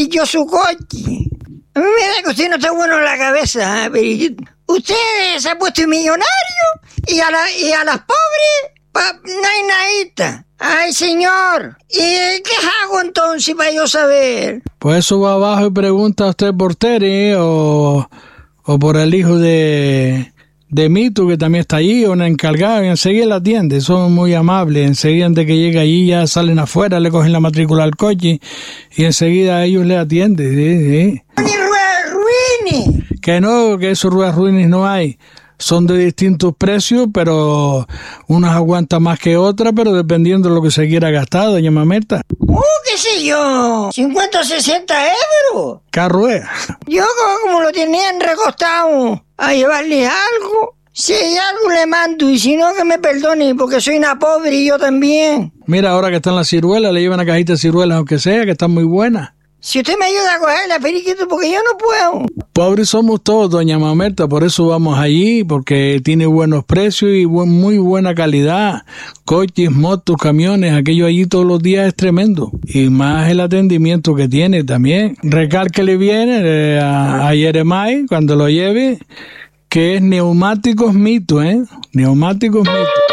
yo su coche. A mí me da que usted no está bueno en la cabeza, Periquito. Usted se ha puesto millonario y a las pobres no hay nadita. Ay, señor. ¿Y qué hago entonces para yo saber? Pues eso va abajo y pregunta a usted por Tere o por el hijo de Mito, que también está allí, o un encargado, y enseguida la atiende. Son muy amables. Enseguida de que llega allí ya salen afuera, le cogen la matrícula al coche y enseguida ellos le atienden. Sí. ¡Ni ruedas ruines! Que no, que esos ruedas ruines no hay. Son de distintos precios, pero unas aguantan más que otras, pero dependiendo de lo que se quiera gastar, doña Mamerta. ¿Qué sé yo? 50 o 60 euros. Carro es. Yo como lo tenían recostado a llevarle algo, si hay algo le mando, y si no que me perdone, porque soy una pobre y yo también. Mira, ahora que están las ciruelas, le llevan una cajita de ciruelas, aunque sea, que están muy buenas. Si usted me ayuda a cogerla, Periquito, porque yo no puedo. Pobres somos todos, doña Mamerta, por eso vamos allí, porque tiene buenos precios y muy buena calidad. Coches, motos, camiones, aquello allí todos los días es tremendo. Y más el atendimiento que tiene también. Recálquele bien a Yeremay cuando lo lleve, que es Neumáticos Mito, Neumáticos Mito.